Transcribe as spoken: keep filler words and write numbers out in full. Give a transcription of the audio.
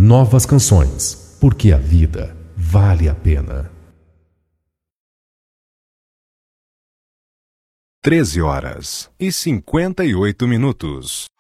novas canções, porque a vida vale a pena. treze horas e cinquenta e oito minutos.